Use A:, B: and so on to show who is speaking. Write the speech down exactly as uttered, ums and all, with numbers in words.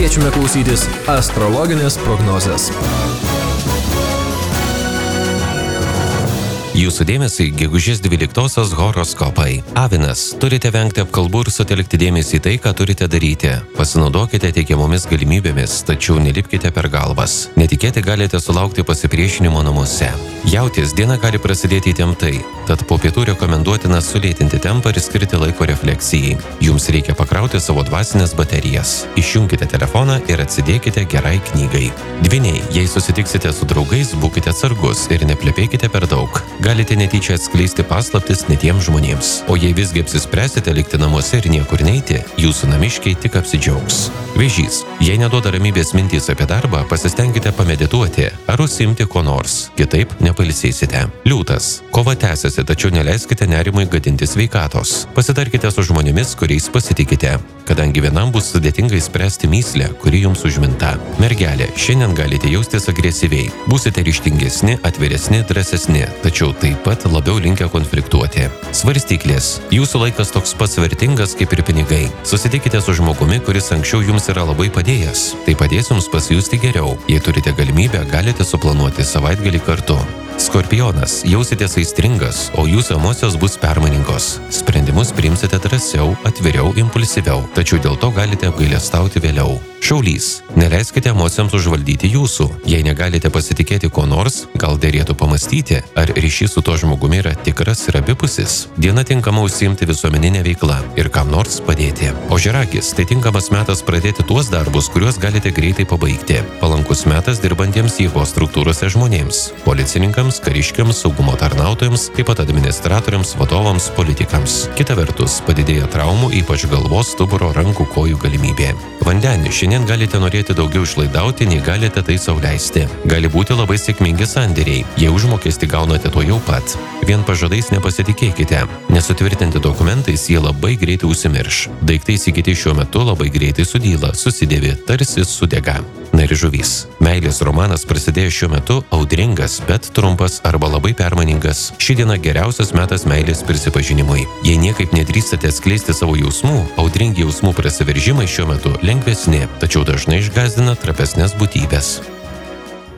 A: kviečiame klausytis astrologinės prognozės.
B: Jūsų dėmesį gegužės dvyliktosios horoskopai. Avinas, turite vengti apkalbų ir sutelkti dėmesį į tai, ką turite daryti. Pasinaudokite teikiamomis galimybėmis, tačiau nelipkite per galvas. Netikėti galite sulaukti pasipriešinimo namuose. Jautis, diena gali prasidėti įtemptai, tad po pietų rekomenduotina sulėtinti tempą ir skirti laiko refleksijai. Jums reikia pakrauti savo dvasinės baterijas. Išjunkite telefoną ir atsidėkite gerai knygai. Dvyniai, jei susitiksite su draugais, būkite atsargus ir neplepėkite per daug. Galite netyčia atskleisti paslaptis netiems žmonėms. O jei visgi apsispręsite likti namuose ir niekur neiti, jūsų namiškiai tik apsidžiaugs. Vėžys, jei neduoda ramybės mintys apie darbą, pasistengkite pamedituoti ar užsiimti ko nors, kitaip nepailsėsite. Liūtas, kova tęsiasi, tačiau neleiskite nerimui gadinti sveikatos. Pasitarkite su žmonėmis, kuriais pasitikite, kadangi vienam bus sudėtinga išspręsti mįslę, kuri jums užminta. Mergelė, šiandien galite jaustis agresyviai. Būsite ryžtingesni, atviresni, drąsesni, tačiau taip pat labiau linkę konfliktuoti. Svarstyklės, jūsų laikas toks pats vertingas kaip ir pinigai. Susitikite su žmogumi, kuris anksčiau jums yra labai padėjęs. Tai padės jums pasijusti geriau. Jei turite galimybę, galite suplanuoti savaitgalį kartu. Skorpionas, jausitės aistringas, o jūsų emocijos bus permainingos. Sprendimus priimsite drąsiau, atviriau, impulsyviau, tačiau dėl to galite apgailestauti vėliau. Šaulys, neleiskite emocijoms užvaldyti jūsų. Jei negalite pasitikėti ko nors, gal dėrėtų pamastyti, ar ryšys su to žmogumi yra tikras ir abipusis. Diena tinkama užsiimti visuomeninę veiklą ir kam nors padėti. Ožiaragis, tai tinkamas metas pradėti tuos darbus, kuriuos galite greitai pabaigti. Palankus metas dirbantiems jėgos struktūrose žmonėms, policininkams, kariškiams, saugumo tarnautojams, taip pat administratoriams, vadovams, politikams. Kita vertus, padidėja traumų, ypač galvos, stuburo, rankų, kojų galimybė. Vandenį, šiandien galite norėti daugiau išlaidauti, nei galite tai sau leisti. Gali būti labai sėkmingi sandėriai, jei užmokestį gaunate to jau pat. Vien pažadais nepasitikėkite. Nesutvirtinti dokumentais jie labai greitai užsimirš. Daiktai įsigyti šiuo metu labai greitai sudyla, susidėvi, tarsi sudega. Na ir žuvys. Meilės romanas prasidėjo šiuo metu audringas, bet trumpas arba labai permainingas. Ši diena geriausias metas meilės prisipažinimui. Jei niekaip nedrįstate atskleisti savo jausmų, audringi jausmų prasiveržimai šiuo metu lengvesni, tačiau dažnai išgąsdina trapesnės būtybės.